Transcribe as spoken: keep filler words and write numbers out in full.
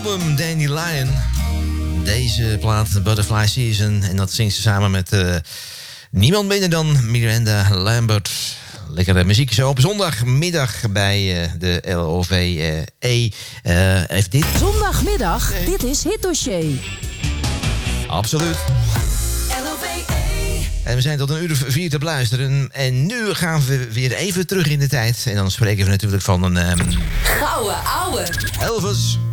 album Danny Lion. Deze plaat, Butterfly Season. En dat zingt ze samen met uh, niemand minder dan Miranda Lambert. Lekkere muziek zo op zondagmiddag bij uh, de L O V E. Uh, heeft dit... Zondagmiddag, nee. Dit is Hitdossier. Absoluut. En we zijn tot een uur of vier te beluisteren. En nu gaan we weer even terug in de tijd. En dan spreken we natuurlijk van een... Um... Gouden ouwe. Elvis.